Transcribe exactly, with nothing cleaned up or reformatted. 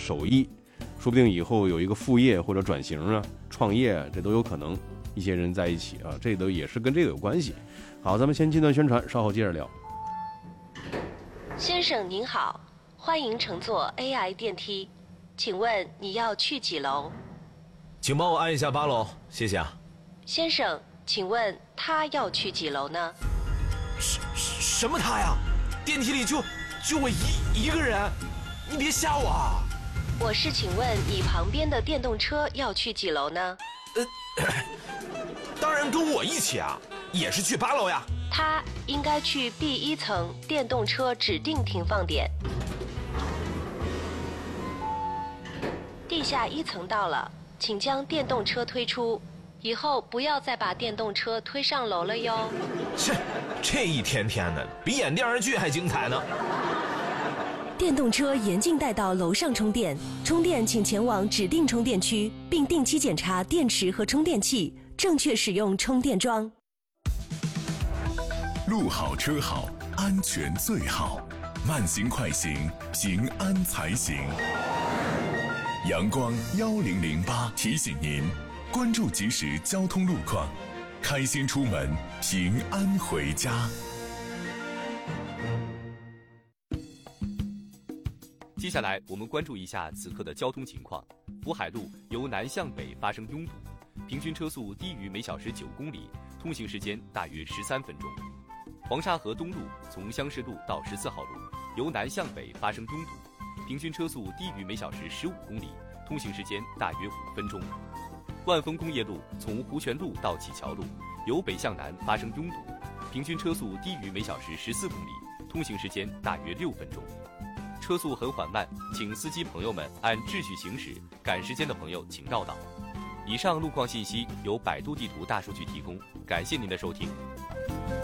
手艺，说不定以后有一个副业或者转型啊、创业啊，这都有可能。一些人在一起啊，这都也是跟这个有关系。好，咱们先进段宣传，稍后接着聊。 先生您好，欢迎乘坐 A I 电梯，请问你要去几楼？ 请帮我按一下八楼，谢谢啊。 先生，请问他要去几楼呢？ 什什么他呀？电梯里就就我一一个人，你别吓我啊！ 我是请问你旁边的电动车要去几楼呢？ 呃，当然跟我一起啊，也是去八楼呀。 他应该去 B 一层电动车指定停放点。地下一层到了，请将电动车推出，以后不要再把电动车推上楼了哟。 切，这一天天的比演电视剧还精彩呢。 电动车严禁带到楼上充电，充电请前往指定充电区，并定期检查电池和充电器，正确使用充电桩。 路好车好，安全最好，慢行快行，平安才行。阳光一零零八提醒您，关注即时交通路况，开心出门，平安回家。 接下来我们关注一下此刻的交通情况。福海路由南向北发生拥堵，平均车速低于每小时九公里，通行时间大约十三分钟。黄沙河东路从乡市路到十四号路由南向北发生拥堵，平均车速低于每小时十五公里，通行时间大约五分钟。万丰工业路从湖泉路到启桥路由北向南发生拥堵，平均车速低于每小时十四公里，通行时间大约六分钟。车速很缓慢，请司机朋友们按秩序行驶，赶时间的朋友请绕道。以上路况信息由百度地图大数据提供，感谢您的收听。